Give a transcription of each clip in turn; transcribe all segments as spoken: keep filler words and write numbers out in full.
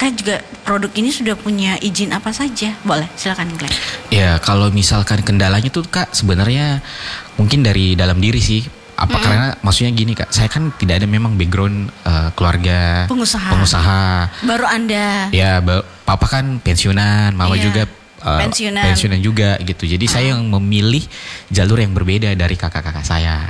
apakah juga produk ini sudah punya izin apa saja? Boleh, silakan Glenn. Ya kalau misalkan kendalanya tuh Kak sebenarnya mungkin dari dalam diri sih. Apa mm. karena maksudnya gini Kak, saya kan tidak ada memang background uh, keluarga pengusaha. pengusaha. Baru Anda. Ya, papa kan pensiunan, mama yeah. juga uh, pensiunan. pensiunan juga gitu. Jadi uh. saya yang memilih jalur yang berbeda dari kakak-kakak saya.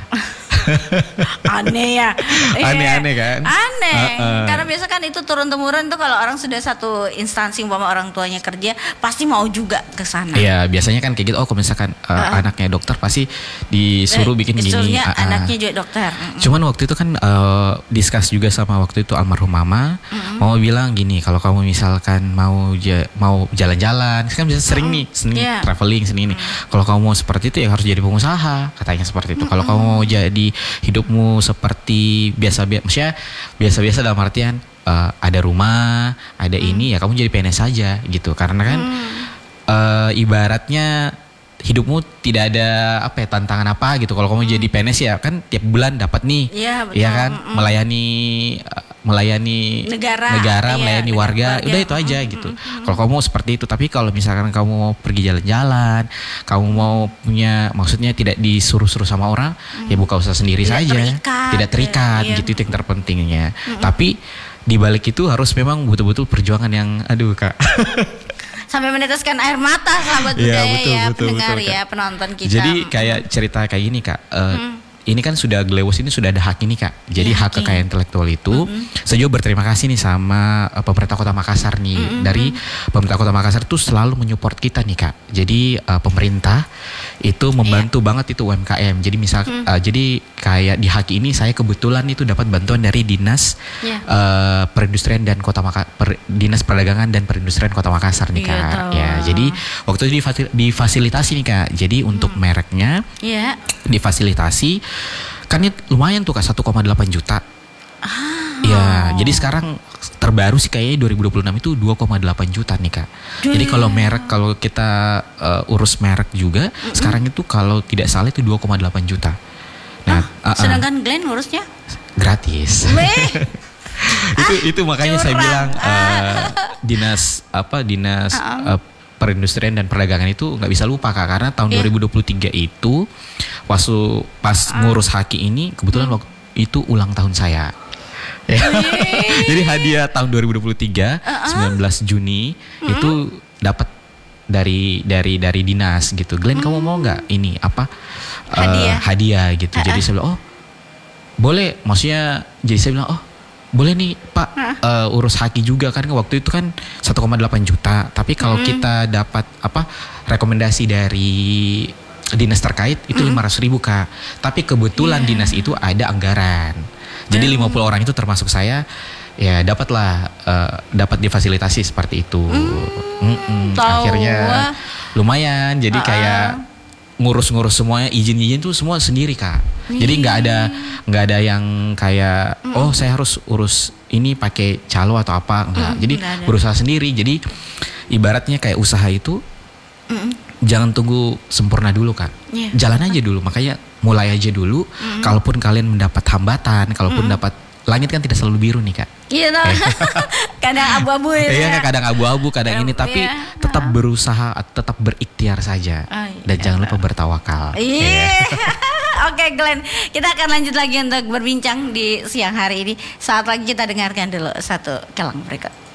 Aneh ya. Aneh-aneh kan? Aneh. Uh, uh. Karena biasa kan itu turun-temurun tuh kalau orang sudah satu instansi umpama orang tuanya kerja pasti mau juga ke sana. Iya, biasanya kan kayak gitu. Oh, kalau misalkan uh, uh. anaknya dokter pasti disuruh bikin eh, gini. Uh, anaknya juga dokter. Uh-uh. Cuman waktu itu kan uh, discuss juga sama waktu itu almarhum mama. Uh-uh. Mama bilang gini, kalau kamu misalkan mau ja- mau jalan-jalan, kan bisa sering uh-uh. nih, seni yeah. traveling seni ini. Uh-uh. Kalau kamu mau seperti itu ya harus jadi pengusaha, katanya seperti itu. Uh-uh. Kalau kamu mau jadi hidupmu seperti biasa-biasa, maksudnya biasa-biasa dalam artian uh, ada rumah, ada hmm. ini ya kamu jadi P N S saja gitu. Karena kan hmm. uh, ibaratnya hidupmu tidak ada apa ya tantangan apa gitu. Kalau kamu hmm. jadi P N S ya kan tiap bulan dapat nih, ya, betul. ya kan hmm. melayani uh, melayani negara, negara iya, melayani warga, warga, udah itu aja hmm. gitu. Hmm. Kalau kamu seperti itu, tapi kalau misalkan kamu mau pergi jalan-jalan, kamu mau punya, maksudnya tidak disuruh-suruh sama orang, hmm. ya buka usaha sendiri tidak saja, terikat, tidak terikat, ya, gitu iya. itu yang terpentingnya. Hmm. Tapi di balik itu harus memang betul-betul perjuangan yang, aduh Kak. Sampai meneteskan air mata sahabat budaya ya, betul, ya betul, pendengar betul, ya penonton kita. Jadi kayak cerita kayak gini Kak. Uh, hmm. Ini kan sudah Glewos ini sudah ada hak ini Kak. Jadi ya, hak kekayaan intelektual itu mm-hmm. saya juga berterima kasih nih sama uh, pemerintah Kota Makassar nih. Mm-hmm. Dari pemerintah Kota Makassar tuh selalu menyupport kita nih Kak. Jadi uh, pemerintah itu membantu yeah. banget itu U M K M. Jadi misal mm. uh, jadi kayak di hak ini saya kebetulan itu dapat bantuan dari Dinas yeah. uh, Perindustrian dan Kota Maka- per, Dinas Perdagangan dan Perindustrian Kota Makassar nih Kak. Yeah, ya, jadi waktu itu difasilitasi nih Kak. Jadi untuk mm. mereknya yeah. difasilitasi. Kan ini lumayan tuh Kak, satu koma delapan juta. Ah. Ya, jadi sekarang terbaru sih kayaknya dua ribu dua puluh enam itu dua koma delapan juta nih Kak. Duh. Jadi kalau merek, kalau kita uh, urus merek juga, mm-hmm. sekarang itu kalau tidak salah itu dua koma delapan juta. Nah, ah, uh-uh. sedangkan Glenn urusnya? Gratis. itu ah, itu makanya curang. Saya bilang uh, dinas apa dinas uh-uh. uh, perindustrian dan perdagangan itu nggak bisa lupa Kak, karena tahun yeah. dua ribu dua puluh tiga itu waktu pas uh. ngurus Haki ini kebetulan hmm. waktu itu ulang tahun saya. Jadi hadiah tahun dua ribu dua puluh tiga uh-uh. sembilan belas Juni hmm. itu dapat dari dari dari dinas gitu. Glenn hmm. kamu mau nggak ini apa hadiah, uh, hadiah gitu. Uh-uh. Jadi saya bilang oh boleh, maksudnya jadi saya bilang oh boleh nih Pak uh, urus Haki juga kan waktu itu kan satu koma delapan juta. Tapi kalau mm. kita dapat apa rekomendasi dari dinas terkait itu lima ratus ribu Kak. Tapi kebetulan yeah. dinas itu ada anggaran. Jadi mm. lima puluh orang itu termasuk saya ya dapatlah uh, dapat difasilitasi seperti itu. Mm. Akhirnya lumayan. Jadi uh-uh. kayak ngurus-ngurus semuanya, izin-izin tuh semua sendiri Kak. Jadi nggak ada nggak ada yang kayak mm. oh saya harus urus ini pakai calo atau apa enggak. Mm, jadi berusaha sendiri. Jadi ibaratnya kayak usaha itu mm. jangan tunggu sempurna dulu Kak. Yeah. Jalan aja dulu. Makanya mulai aja dulu. Mm. Kalaupun kalian mendapat hambatan, kalaupun mm. dapat langit kan tidak selalu biru nih Kak. Iya toh. Kadang abu-abu ya. Iya, kadang abu-abu, kadang kadang ini tapi ya. Tetap berusaha, tetap berikhtiar saja. Oh, iya. Dan jangan lupa bertawakal. Iya. Oke Glenn, kita akan lanjut lagi untuk berbincang di siang hari ini. Saat lagi kita dengarkan dulu satu kelang berikut.